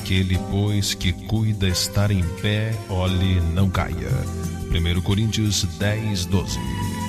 aquele, pois, que cuida estar em pé, olhe, não caia. 1 Coríntios 10:12.